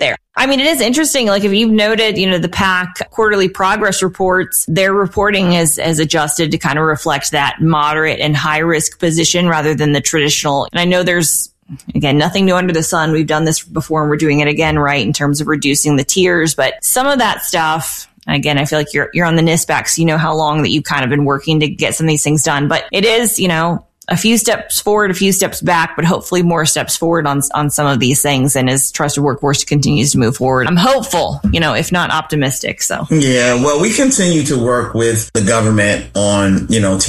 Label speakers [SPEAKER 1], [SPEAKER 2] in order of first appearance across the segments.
[SPEAKER 1] there. I mean, it is interesting. Like if you've noted, the PAC quarterly progress reports, their reporting has adjusted to kind of reflect that moderate and high risk position rather than the traditional. And I know there's, again, nothing new under the sun. We've done this before and we're doing it again, right? In terms of reducing the tiers, but some of that stuff, again, I feel like you're on the NISPAC, so you know how long that you've kind of been working to get some of these things done. But it is, a few steps forward, a few steps back, but hopefully more steps forward on some of these things. And as Trusted Workforce continues to move forward, I'm hopeful, if not optimistic. So
[SPEAKER 2] yeah, well, we continue to work with the government on,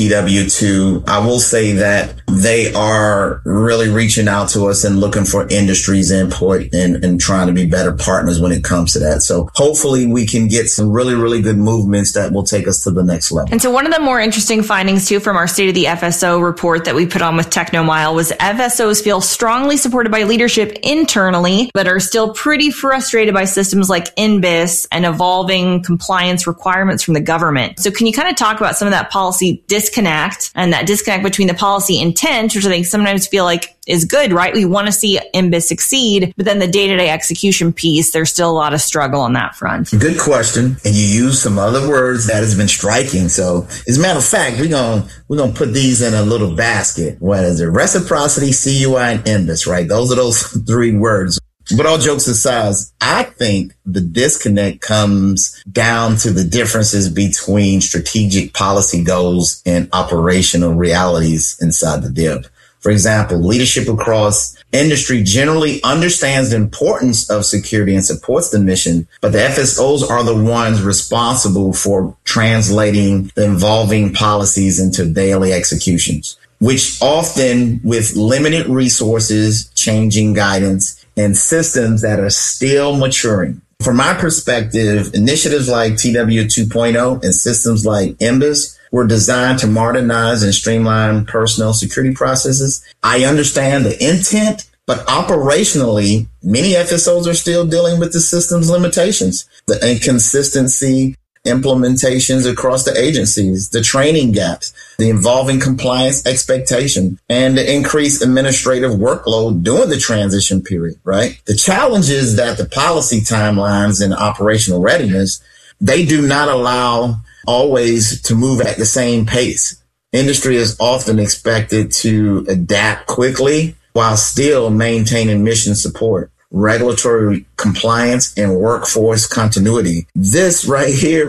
[SPEAKER 2] TW2. I will say that they are really reaching out to us and looking for industry's input and trying to be better partners when it comes to that. So hopefully we can get some really, really good movements that will take us to the next level.
[SPEAKER 1] And so one of the more interesting findings too from our State of the FSO report that we put on with Technomile was FSOs feel strongly supported by leadership internally, but are still pretty frustrated by systems like NBIS and evolving compliance requirements from the government. So can you kind of talk about some of that policy disconnect and that disconnect between the policy intent, which I think sometimes feel like is good, right? We want to see NBIS succeed, but then the day-to-day execution piece, there's still a lot of struggle on that front.
[SPEAKER 2] Good question. And you use some other words that has been striking. So as a matter of fact, we're going to put these in a little basket. What is it? Reciprocity, CUI, and NBIS, right? Those are those three words. But all jokes aside, I think the disconnect comes down to the differences between strategic policy goals and operational realities inside the DIP. For example, leadership across industry generally understands the importance of security and supports the mission, but the FSOs are the ones responsible for translating the evolving policies into daily executions, which often with limited resources, changing guidance, and systems that are still maturing. From my perspective, initiatives like TW 2.0 and systems like NBIS were designed to modernize and streamline personnel security processes. I understand the intent, but operationally, many FSOs are still dealing with the system's limitations, the inconsistency, implementations across the agencies, the training gaps, the evolving compliance expectation, and the increased administrative workload during the transition period, right? The challenge is that the policy timelines and operational readiness, they do not allow always to move at the same pace. Industry is often expected to adapt quickly while still maintaining mission support, regulatory compliance, and workforce continuity. This right here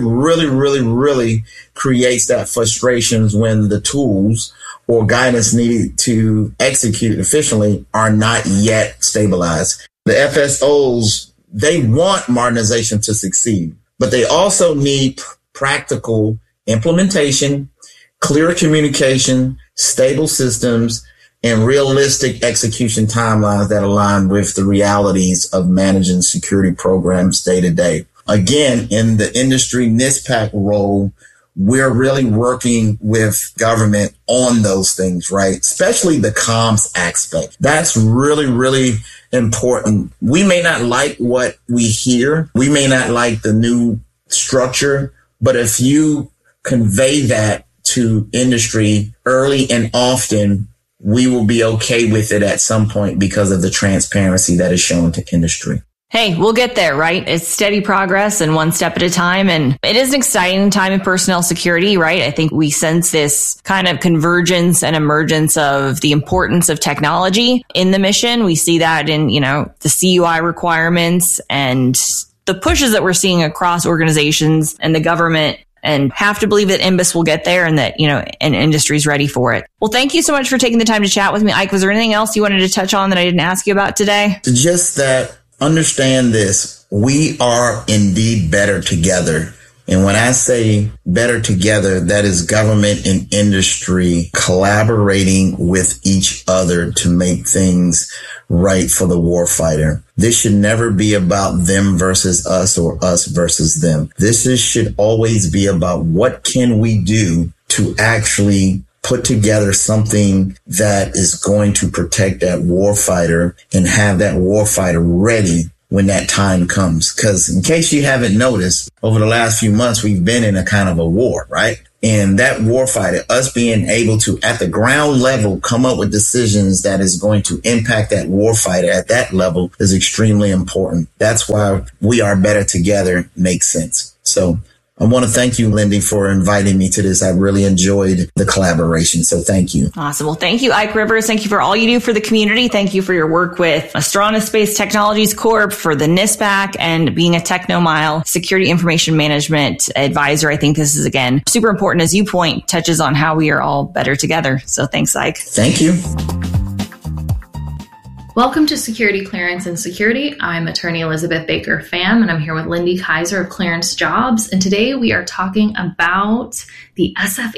[SPEAKER 2] really creates that frustrations when the tools or guidance needed to execute efficiently are not yet stabilized. The FSOs, they want modernization to succeed, but they also need practical implementation, clear communication, stable systems, and realistic execution timelines that align with the realities of managing security programs day to day. Again, in the industry NISPAC role, we're really working with government on those things, right? Especially the comms aspect. That's really important. We may not like what we hear. We may not like the new structure, but if you convey that to industry early and often, we will be okay with it at some point because of the transparency that is shown to industry.
[SPEAKER 1] Hey, we'll get there, right? It's steady progress and one step at a time. And it is an exciting time in personnel security, right? I think we sense this kind of convergence and emergence of the importance of technology in the mission. We see that in, the CUI requirements and the pushes that we're seeing across organizations and the government, and have to believe that NBIS will get there and that, an industry's ready for it. Well, thank you so much for taking the time to chat with me. Ike, was there anything else you wanted to touch on that I didn't ask you about today?
[SPEAKER 2] Just that, understand this, we are indeed better together. And when I say better together, that is government and industry collaborating with each other to make things right for the warfighter. This should never be about them versus us or us versus them. This should always be about what can we do to actually put together something that is going to protect that warfighter and have that warfighter ready when that time comes. Because in case you haven't noticed, over the last few months, we've been in a kind of a war, right? And that warfighter, us being able to, at the ground level, come up with decisions that is going to impact that warfighter at that level is extremely important. That's why We Are Better Together makes sense. So I want to thank you, Lindy, for inviting me to this. I really enjoyed the collaboration. So thank you.
[SPEAKER 1] Awesome. Well, thank you, Ike Rivers. Thank you for all you do for the community. Thank you for your work with Astrana Space Technologies Corp, for the NISPAC, and being a Technomile security information management advisor. I think this is, again, super important, as you point, touches on how we are all better together. So thanks, Ike.
[SPEAKER 2] Thank you.
[SPEAKER 3] Welcome to Security Clearance and Security. I'm attorney Elizabeth Baker Pham, and I'm here with Lindy Kaiser of Clearance Jobs. And today we are talking about the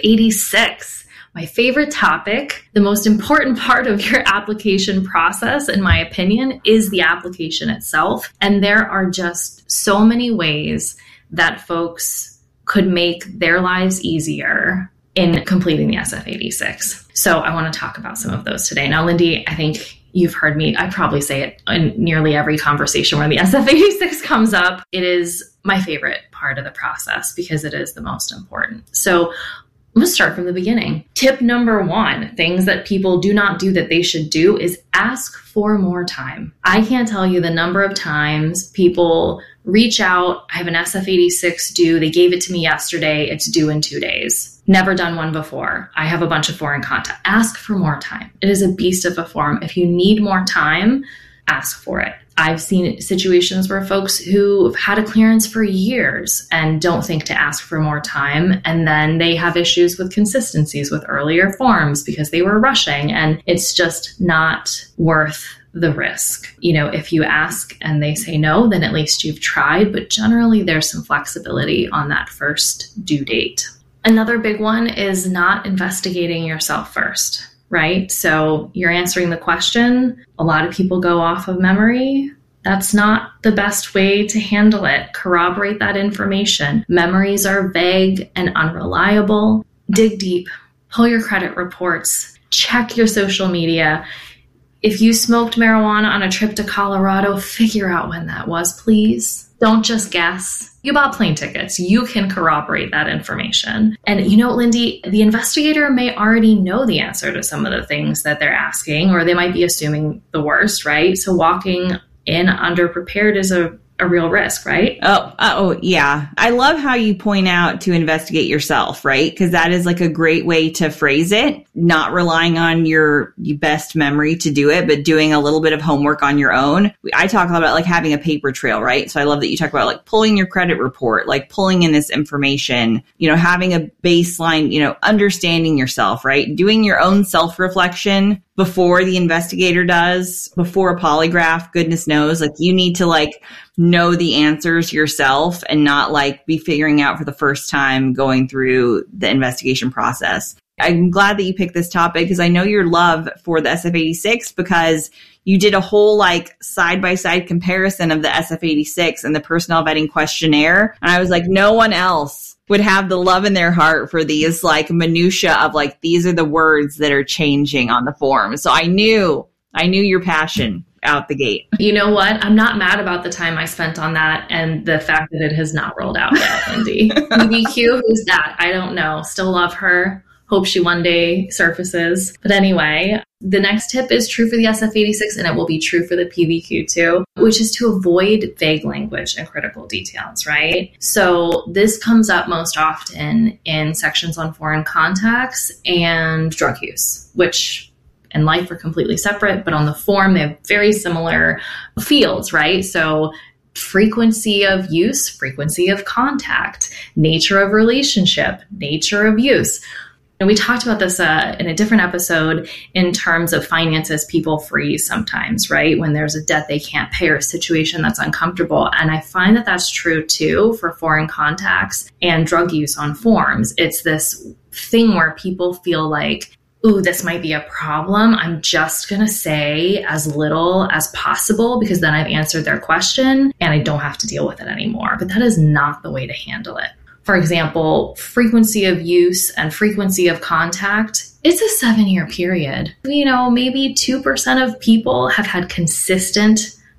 [SPEAKER 3] SF-86, my favorite topic. The most important part of your application process, in my opinion, is the application itself. And there are just so many ways that folks could make their lives easier in completing the SF-86. So I want to talk about some of those today. Now, Lindy, I think you've heard me, I probably say it in nearly every conversation where the SF-86 comes up. It is my favorite part of the process because it is the most important. So let's start from the beginning. Tip number 1, things that people do not do that they should do, is ask for more time. I can't tell you the number of times people reach out, I have an SF-86 due, they gave it to me yesterday, it's due in 2 days. Never done one before. I have a bunch of foreign contact. Ask for more time. It is a beast of a form. If you need more time, ask for it. I've seen situations where folks who've had a clearance for years and don't think to ask for more time, and then they have issues with consistencies with earlier forms because they were rushing, and it's just not worth the risk. You know, if you ask and they say no, then at least you've tried, but generally there's some flexibility on that first due date. Another big one is not investigating yourself first, right? So you're answering the question. A lot of people go off of memory. That's not the best way to handle it. Corroborate that information. Memories are vague and unreliable. Dig deep. Pull your credit reports. Check your social media. If you smoked marijuana on a trip to Colorado, figure out when that was, please. Don't just guess. You bought plane tickets. You can corroborate that information. And you know, Lindy, the investigator may already know the answer to some of the things that they're asking, or they might be assuming the worst, right? So walking in underprepared is a real risk, right?
[SPEAKER 1] Oh, yeah. I love how you point out to investigate yourself, right? Because that is like a great way to phrase it, not relying on your best memory to do it, but doing a little bit of homework on your own. I talk a lot about like having a paper trail, right? So I love that you talk about like pulling your credit report, like pulling in this information, you know, having a baseline, you know, understanding yourself, right? Doing your own self-reflection before the investigator does, before a polygraph, goodness knows, like you need to like know the answers yourself and not like be figuring out for the first time going through the investigation process. I'm glad that you picked this topic because I know your love for the SF-86 because you did a whole like side-by-side comparison of the SF-86 and the personnel vetting questionnaire. And I was like, no one else would have the love in their heart for these like minutia of like, these are the words that are changing on the form. So I knew your passion out the gate.
[SPEAKER 3] You know what? I'm not mad about the time I spent on that and the fact that it has not rolled out yet, Lindy. PVQ, who's that? I don't know. Still love her. Hope she one day surfaces. But anyway, the next tip is true for the SF-86 and it will be true for the PVQ too, which is to avoid vague language and critical details, right? So this comes up most often in sections on foreign contacts and drug use, which in life are completely separate, but on the form, they have very similar fields, right? So frequency of use, frequency of contact, nature of relationship, nature of use. And we talked about this in a different episode in terms of finances people freeze sometimes, right? When there's a debt they can't pay or a situation that's uncomfortable. And I find that that's true too for foreign contacts and drug use on forms. It's this thing where people feel like, ooh, this might be a problem. I'm just going to say as little as possible because then I've answered their question and I don't have to deal with it anymore. But that is not the way to handle it. For example, frequency of use and frequency of contact, it's a 7-year period. You know, maybe 2% of people have had consistent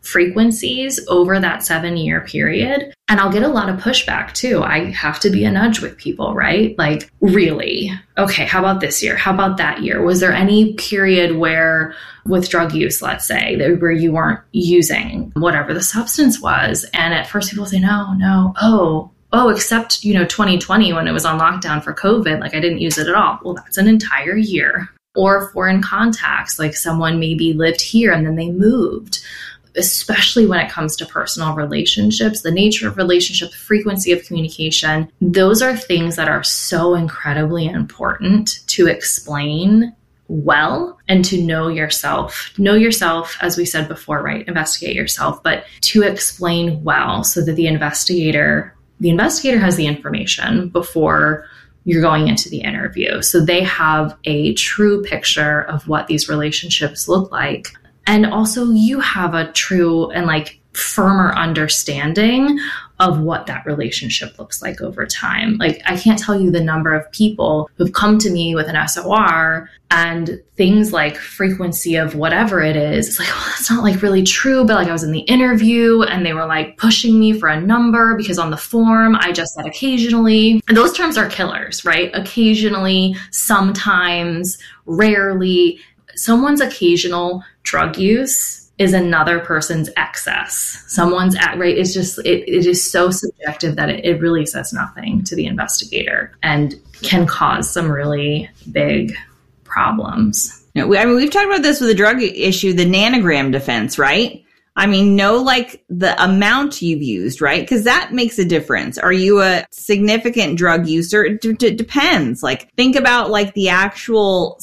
[SPEAKER 3] frequencies over that 7-year period. And I'll get a lot of pushback too. I have to be a nudge with people, right? Like, really? Okay, how about this year? How about that year? Was there any period where, with drug use, let's say, where you weren't using whatever the substance was? And at first people say, no. Oh, except, 2020 when it was on lockdown for COVID, like I didn't use it at all. Well, that's an entire year. Or foreign contacts, like someone maybe lived here and then they moved. Especially when it comes to personal relationships, the nature of relationship, frequency of communication, those are things that are so incredibly important to explain well and to know yourself. Know yourself, as we said before, right? Investigate yourself, but to explain well so that the investigator has the information before you're going into the interview. So they have a true picture of what these relationships look like. And also you have a true and firmer understanding of what that relationship looks like over time. Like, I can't tell you the number of people who've come to me with an SOR and things like frequency of whatever it is. It's like, well, that's not really true. But I was in the interview and they were pushing me for a number because on the form I just said occasionally. And those terms are killers, right? Occasionally, sometimes, rarely. Someone's occasional drug use is another person's excess. Someone's right. It's just, it is so subjective that it really says nothing to the investigator and can cause some really big problems.
[SPEAKER 1] We've talked about this with the drug issue, the nanogram defense, right? Know the amount you've used, right? Because that makes a difference. Are you a significant drug user? It depends. Think about the actual,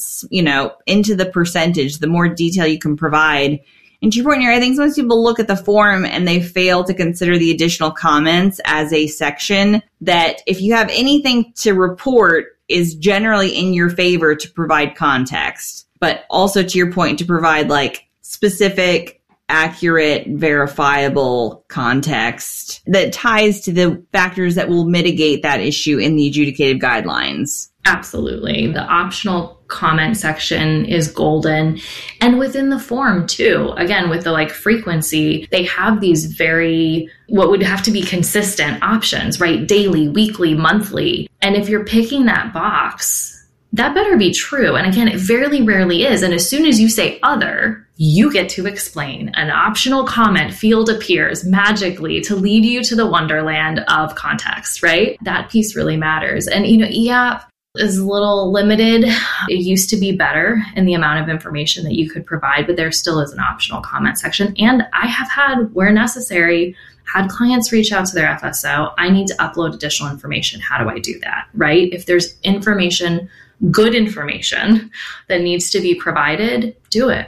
[SPEAKER 1] into the percentage, the more detail you can provide. And to your point here, I think most people look at the form and they fail to consider the additional comments as a section that, if you have anything to report, is generally in your favor to provide context. But also, to your point, to provide specific, accurate, verifiable context that ties to the factors that will mitigate that issue in the adjudicated guidelines.
[SPEAKER 3] Absolutely. The optional comment section is golden. And within the form too, again, with the frequency, they have these what would have to be consistent options, right? Daily, weekly, monthly. And if you're picking that box, that better be true. And again, it very rarely is. And as soon as you say other, you get to explain. An optional comment field appears magically to lead you to the wonderland of context, right? That piece really matters. And, EAP is a little limited. It used to be better in the amount of information that you could provide, but there still is an optional comment section. And I have had, where necessary, had clients reach out to their FSO. I need to upload additional information. How do I do that, right? If there's information, good information that needs to be provided, do it.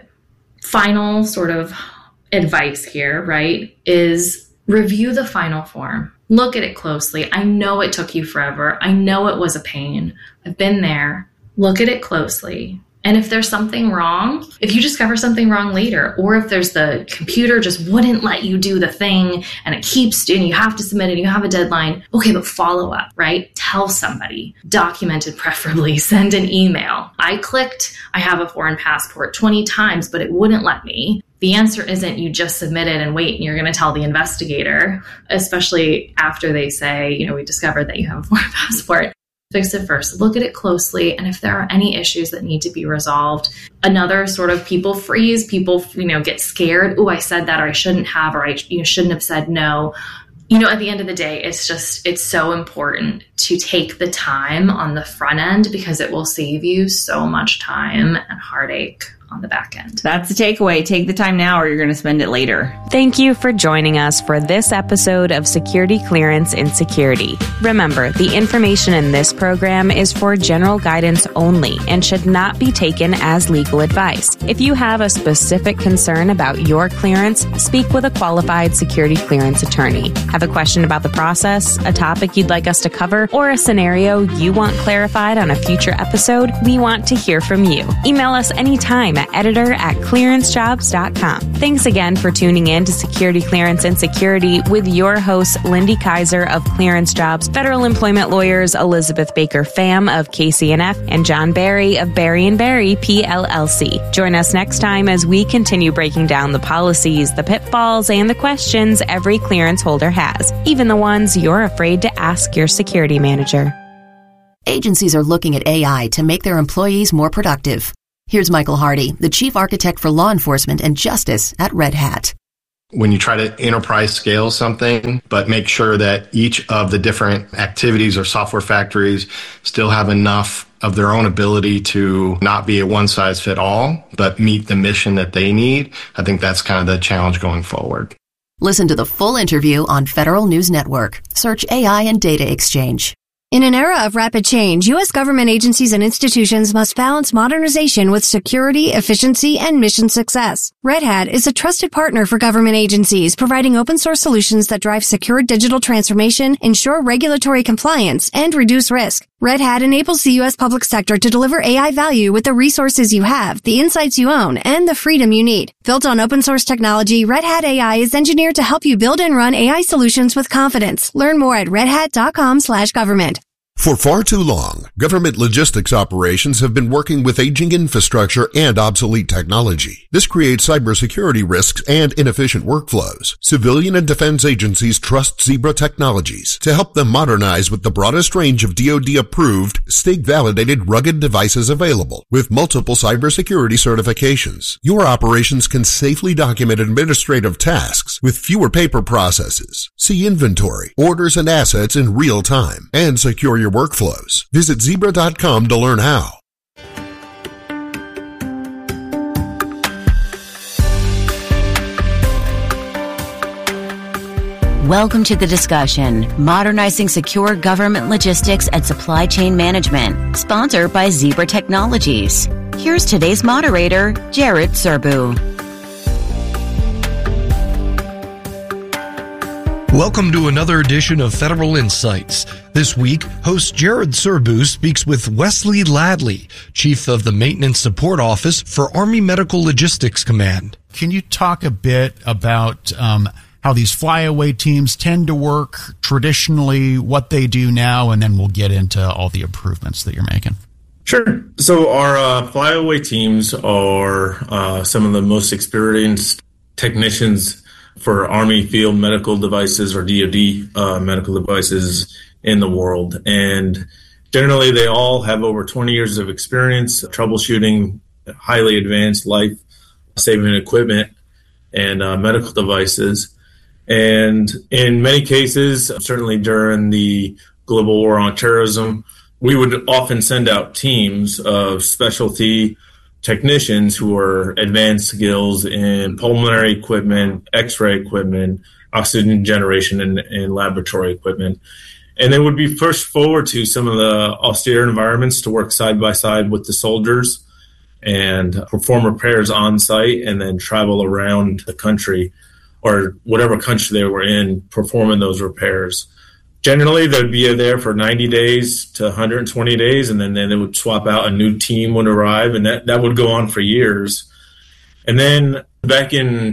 [SPEAKER 3] Final sort of advice here, right, is review the final form. Look at it closely. I know it took you forever. I know it was a pain. I've been there. Look at it closely. And if there's something wrong, if you discover something wrong later, or if there's the computer just wouldn't let you do the thing and it keeps, and you have to submit it, you have a deadline, okay, but follow up, right? Tell somebody, document it preferably, send an email. I have a foreign passport 20 times, but it wouldn't let me. The answer isn't you just submit it and wait and you're going to tell the investigator, especially after they say, we discovered that you have a foreign passport. Fix it first. Look at it closely. And if there are any issues that need to be resolved, another sort of people freeze, people, get scared. Oh, I said that, or I shouldn't have, or I shouldn't have said no. At the end of the day, it's so important to take the time on the front end because it will save you so much time and heartache on the back end.
[SPEAKER 1] That's the takeaway. Take the time now or you're going to spend it later.
[SPEAKER 4] Thank you for joining us for this episode of Security Clearance in Security. Remember, the information in this program is for general guidance only and should not be taken as legal advice. If you have a specific concern about your clearance, speak with a qualified security clearance attorney. Have a question about the process, a topic you'd like us to cover, or a scenario you want clarified on a future episode? We want to hear from you. Email us anytime I'm an editor at clearancejobs.com. Thanks again for tuning in to Security Clearance and Security with your hosts, Lindy Kaiser of Clearance Jobs, federal employment lawyers Elizabeth Baker Pham of KCNF, and John Barry of Barry & Barry PLLC. Join us next time as we continue breaking down the policies, the pitfalls, and the questions every clearance holder has, even the ones you're afraid to ask your security manager.
[SPEAKER 5] Agencies are looking at AI to make their employees more productive. Here's Michael Hardy, the Chief Architect for Law Enforcement and Justice at Red Hat.
[SPEAKER 6] When you try to enterprise scale something, but make sure that each of the different activities or software factories still have enough of their own ability to not be a one-size-fit-all, but meet the mission that they need, I think that's kind of the challenge going forward.
[SPEAKER 5] Listen to the full interview on Federal News Network. Search AI and Data Exchange.
[SPEAKER 7] In an era of rapid change, U.S. government agencies and institutions must balance modernization with security, efficiency, and mission success. Red Hat is a trusted partner for government agencies, providing open source solutions that drive secure digital transformation, ensure regulatory compliance, and reduce risk. Red Hat enables the U.S. public sector to deliver AI value with the resources you have, the insights you own, and the freedom you need. Built on open source technology, Red Hat AI is engineered to help you build and run AI solutions with confidence. Learn more at redhat.com/government.
[SPEAKER 8] For far too long, government logistics operations have been working with aging infrastructure and obsolete technology. This creates cybersecurity risks and inefficient workflows. Civilian and defense agencies trust Zebra Technologies to help them modernize with the broadest range of DoD-approved, state-validated rugged devices available. With multiple cybersecurity certifications, your operations can safely document administrative tasks with fewer paper processes. See inventory, orders, and assets in real time, and secure your workflows. Visit Zebra.com to learn how.
[SPEAKER 9] Welcome to the discussion, Modernizing Secure Government Logistics and Supply Chain Management, sponsored by Zebra Technologies. Here's today's moderator, Jared Serbu.
[SPEAKER 10] Welcome to another edition of Federal Insights. This week, host Jared Serbu speaks with Wesley Ladley, Chief of the Maintenance Support Office for Army Medical Logistics Command.
[SPEAKER 11] Can you talk a bit about how these flyaway teams tend to work traditionally, what they do now, and then we'll get into all the improvements that you're making?
[SPEAKER 12] Sure. So our flyaway teams are some of the most experienced technicians for Army field medical devices or DoD medical devices in the world. And generally, they all have over 20 years of experience troubleshooting highly advanced life-saving equipment and medical devices. And in many cases, certainly during the global war on terrorism, we would often send out teams of specialty technicians who are advanced skills in pulmonary equipment, X-ray equipment, oxygen generation, and laboratory equipment. And they would be pushed forward to some of the austere environments to work side by side with the soldiers and perform repairs on site and then travel around the country or whatever country they were in performing those repairs. Generally, they'd be there for 90 days to 120 days, and then they would swap out. A new team would arrive, and that would go on for years. And then back in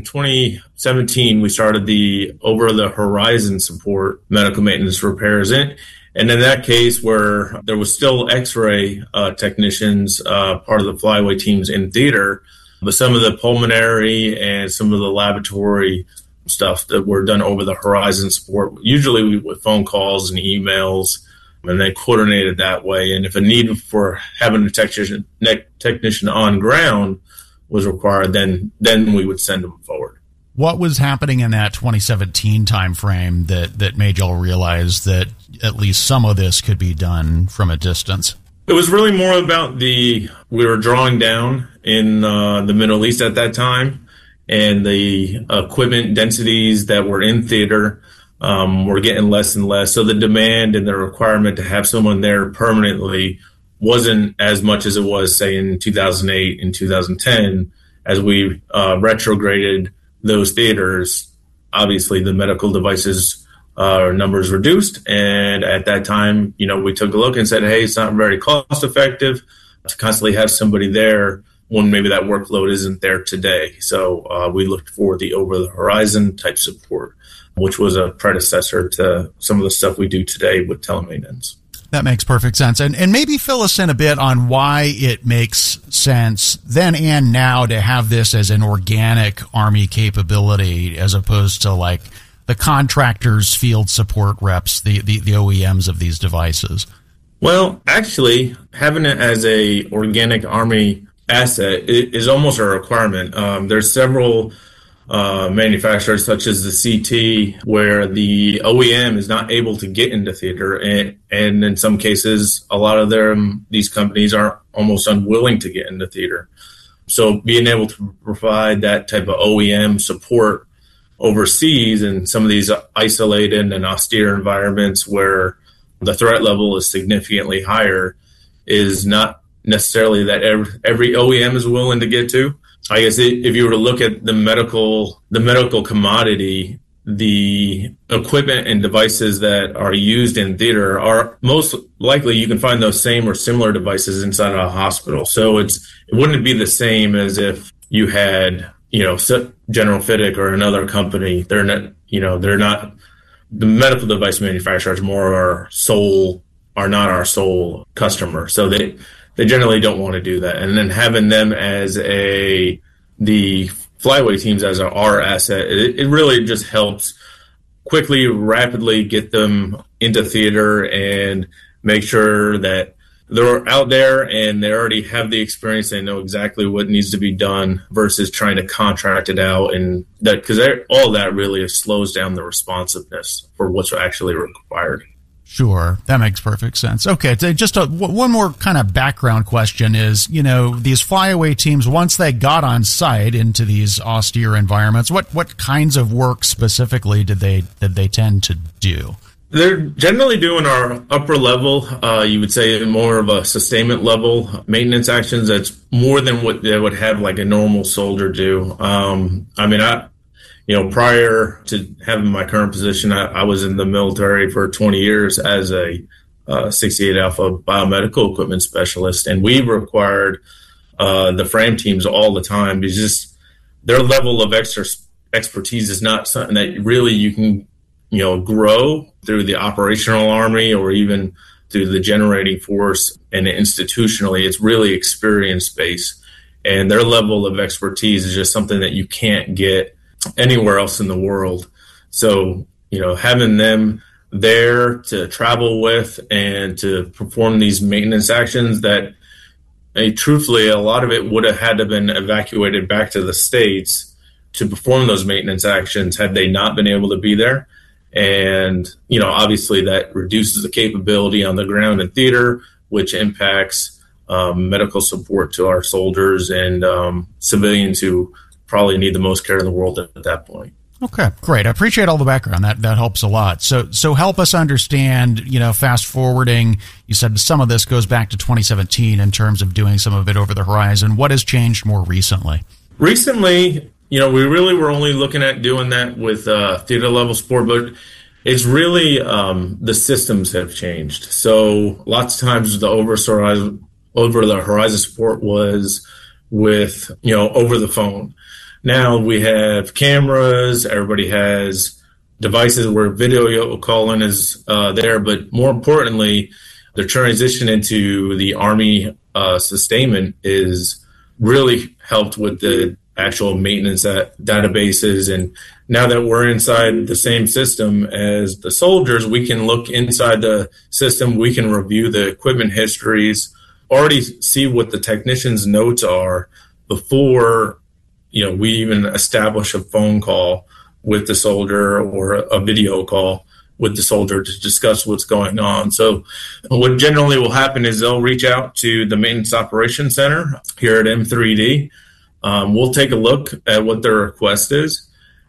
[SPEAKER 12] 2017, we started the over-the-horizon support medical maintenance repairs. And in that case, where there was still X-ray technicians, part of the flyaway teams in theater, but some of the pulmonary and some of the laboratory stuff that were done over the horizon support, usually with phone calls and emails, and then coordinated that way. And if a need for having a technician on ground was required, then we would send them forward.
[SPEAKER 11] What was happening in that 2017 timeframe that made y'all realize that at least some of this could be done from a distance?
[SPEAKER 12] It was really more about we were drawing down in the Middle East at that time, and the equipment densities that were in theater were getting less and less. So the demand and the requirement to have someone there permanently wasn't as much as it was, say, in 2008 and 2010. As we retrograded those theaters, obviously the medical devices numbers reduced. And at that time, we took a look and said, hey, it's not very cost effective to constantly have somebody there when maybe that workload isn't there today. So we looked for the over-the-horizon type support, which was a predecessor to some of the stuff we do today with telemaintenance.
[SPEAKER 11] That makes perfect sense. And maybe fill us in a bit on why it makes sense then and now to have this as an organic Army capability as opposed to like the contractors, field support reps, the OEMs of these devices.
[SPEAKER 12] Well, actually, having it as a organic Army asset is almost a requirement. There's several manufacturers such as the CT where the OEM is not able to get into theater, and in some cases a lot of these companies are almost unwilling to get into theater. So being able to provide that type of OEM support overseas in some of these isolated and austere environments where the threat level is significantly higher is not necessarily that every OEM is willing to get to. I guess if you were to look at the medical commodity, the equipment and devices that are used in theater are most likely you can find those same or similar devices inside a hospital. So it wouldn't be the same as if you had, General Fittic or another company. They're not the medical device manufacturers are not our sole customer. So they generally don't want to do that. And then having them as the flyaway teams as our asset, it really just helps quickly, rapidly get them into theater and make sure that they're out there and they already have the experience. They know exactly what needs to be done versus trying to contract it out. And that, because all that really slows down the responsiveness for what's actually required.
[SPEAKER 11] Sure. That makes perfect sense. Okay. Just one more kind of background question is, these flyaway teams, once they got on site into these austere environments, what kinds of work specifically did they tend to do?
[SPEAKER 12] They're generally doing our upper level, you would say more of a sustainment level maintenance actions. That's more than what they would have like a normal soldier do. Prior to having my current position, I was in the military for 20 years as a 68 Alpha biomedical equipment specialist, and we required the frame teams all the time because just their level of expertise is not something that really you can grow through the operational Army or even through the generating force and institutionally. It's really experience based, and their level of expertise is just something that you can't get anywhere else in the world. So, having them there to travel with and to perform these maintenance actions that, truthfully, a lot of it would have had to have been evacuated back to the States to perform those maintenance actions had they not been able to be there. And, obviously that reduces the capability on the ground in theater, which impacts medical support to our soldiers and civilians who probably need the most care in the world at that point.
[SPEAKER 11] Okay, great. I appreciate all the background. That helps a lot. So help us understand, fast forwarding, you said some of this goes back to 2017 in terms of doing some of it over the horizon. What has changed more recently?
[SPEAKER 12] Recently, we really were only looking at doing that with theater level support, but it's really the systems have changed. So lots of times the over the horizon support was with, over the phone. Now we have cameras, everybody has devices where video calling is there, but more importantly, the transition into the Army sustainment is really helped with the actual maintenance at databases. And now that we're inside the same system as the soldiers, we can look inside the system, we can review the equipment histories, already see what the technician's notes are before we even establish a phone call with the soldier or a video call with the soldier to discuss what's going on. So what generally will happen is they'll reach out to the Maintenance Operations Center here at M3D. We'll take a look at what their request is.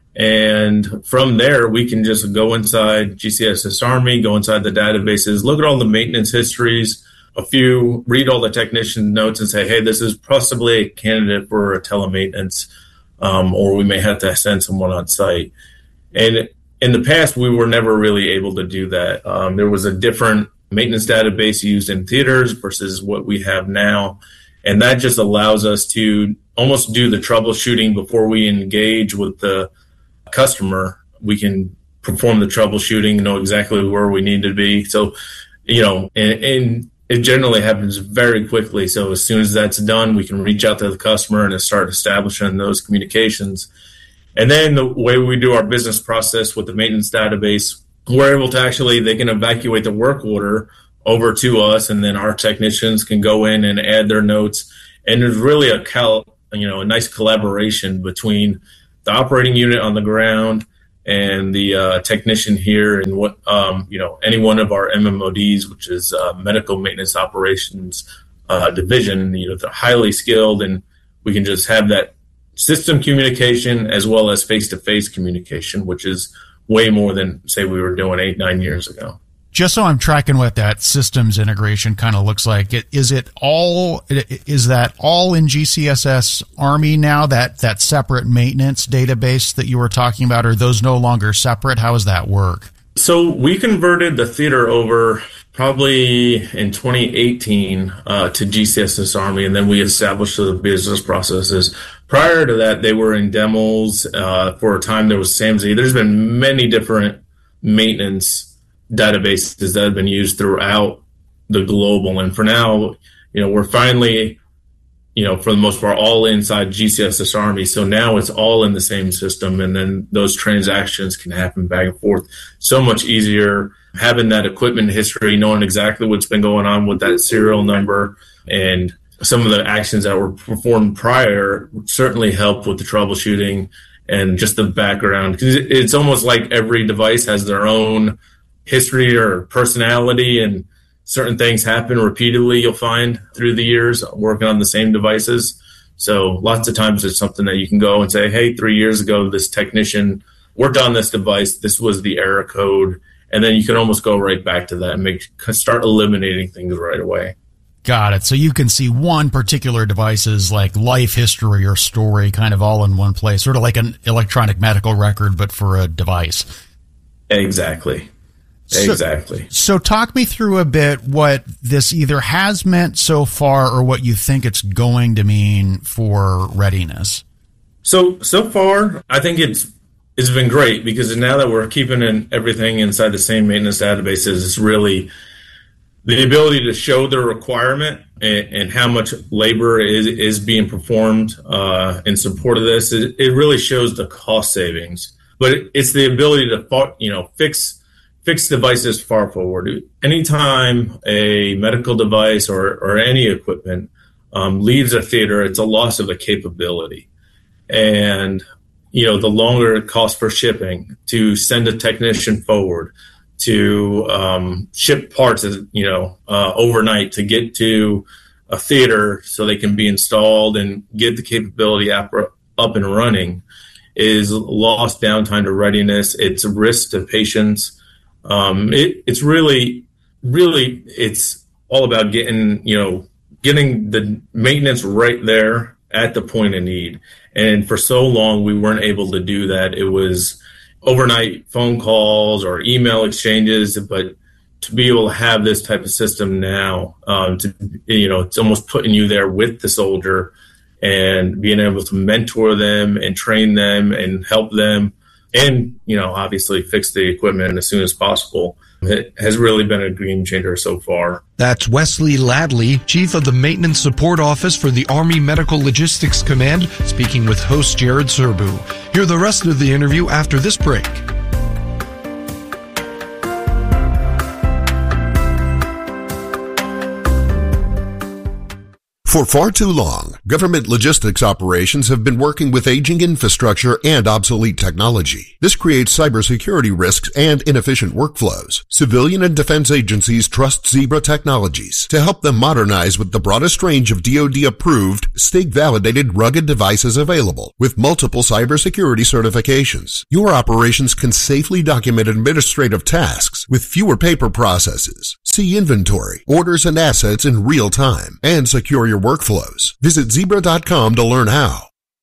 [SPEAKER 12] And from there, we can just go inside GCSS Army, go inside the databases, look at all the maintenance histories, read all the technician notes and say, hey, this is possibly a candidate for a telemaintenance, or we may have to send someone on site. And in the past, we were never really able to do that. There was a different maintenance database used in theaters versus what we have now. And that just allows us to almost do the troubleshooting before we engage with the customer. We can perform the troubleshooting, know exactly where we need to be. So, and it generally happens very quickly. So as soon as that's done, we can reach out to the customer and start establishing those communications. And then the way we do our business process with the maintenance database, we're able to they can evacuate the work order over to us, and then our technicians can go in and add their notes. And there's really a nice collaboration between the operating unit on the ground and the technician here, and any one of our MMODs, which is Medical Maintenance Operations Division. They're highly skilled, and we can just have that system communication as well as face-to-face communication, which is way more than, say, we were doing 8-9 years ago.
[SPEAKER 11] Just so I'm tracking what that systems integration kind of looks like, is that all in GCSS Army now, that separate maintenance database that you were talking about? Are those no longer separate? How does that work?
[SPEAKER 12] So we converted the theater over probably in 2018 to GCSS Army, and then we established the business processes. Prior to that, they were in demos. For a time, there was SAMSI. There's been many different maintenance databases that have been used throughout the global. And for now, we're finally, for the most part, all inside GCSS Army. So now it's all in the same system. And then those transactions can happen back and forth so much easier. Having that equipment history, knowing exactly what's been going on with that serial number, and some of the actions that were performed prior certainly help with the troubleshooting and just the background. Because it's almost like every device has their own history or personality, and certain things happen repeatedly, you'll find through the years working on the same devices. So lots of times it's something that you can go and say, hey, 3 years ago, this technician worked on this device. This was the error code. And then you can almost go right back to that and start eliminating things right away.
[SPEAKER 11] Got it. So you can see one particular device's like life history or story kind of all in one place, sort of like an electronic medical record, but for a device.
[SPEAKER 12] Exactly. Exactly.
[SPEAKER 11] So talk me through a bit what this either has meant so far or what you think it's going to mean for readiness. So
[SPEAKER 12] far, I think it's been great, because now that we're keeping everything inside the same maintenance databases, it's really the ability to show the requirement and how much labor is being performed in support of this. It really shows the cost savings, but it's the ability to fix devices far forward. Anytime a medical device or any equipment leaves a theater, it's a loss of a capability. And, the longer it costs for shipping, to send a technician forward, to ship parts, overnight to get to a theater so they can be installed and get the capability up and running, is lost downtime to readiness. It's a risk to patients. It's really, it's all about getting the maintenance right there at the point of need. And for so long, we weren't able to do that. It was overnight phone calls or email exchanges, but to be able to have this type of system now, it's almost putting you there with the soldier and being able to mentor them and train them and help them, and, obviously fix the equipment as soon as possible. It has really been a game changer so far.
[SPEAKER 10] That's Wesley Ladley, Chief of the Maintenance Support Office for the Army Medical Logistics Command, speaking with host Jared Serbu. Hear the rest of the interview after this break.
[SPEAKER 8] For far too long, government logistics operations have been working with aging infrastructure and obsolete technology. This creates cybersecurity risks and inefficient workflows. Civilian and defense agencies trust Zebra Technologies to help them modernize with the broadest range of DoD-approved, STIG-validated rugged devices available, with multiple cybersecurity certifications. Your operations can safely document administrative tasks with fewer paper processes, see inventory, orders, and assets in real time, and secure your workflows. Visit Zebra.com to learn how.